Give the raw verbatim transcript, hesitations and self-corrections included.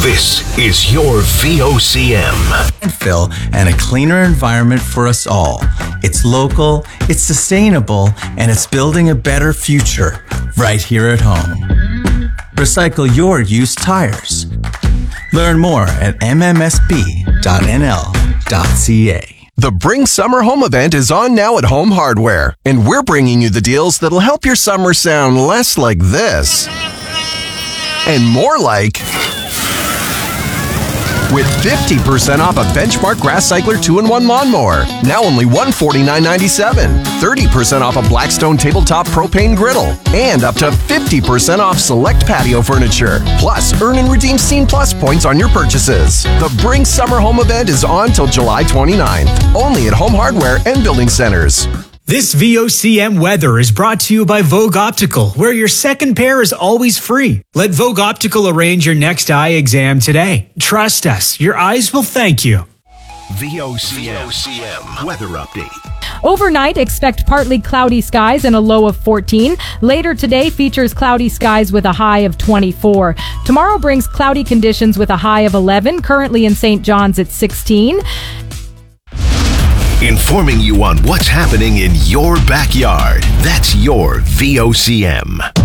This is your V O C M. Landfill and a cleaner environment for us all. It's local, it's sustainable, and it's building a better future right here at home. Recycle your used tires. Learn more at m m s b dot n l dot c a. The Bring Summer Home event is on now at Home Hardware, and we're bringing you the deals that'll help your summer sound less like this and more like, with fifty percent off a Benchmark Grass Cycler two in one lawnmower, now only one hundred forty-nine ninety-seven. thirty percent off a Blackstone Tabletop Propane Griddle, and up to fifty percent off select patio furniture. Plus, earn and redeem Scene Plus points on your purchases. The Bring Summer Home event is on till July twenty-ninth, only at Home Hardware and Building Centers. This V O C M weather is brought to you by Vogue Optical, where your second pair is always free. Let Vogue Optical arrange your next eye exam today. Trust us, your eyes will thank you. V O C M weather update. Overnight, expect partly cloudy skies and a low of fourteen. Later today features cloudy skies with a high of twenty-four. Tomorrow brings cloudy conditions with a high of eleven. Currently in Saint John's at sixteen. Informing you on what's happening in your backyard. That's your V O C M.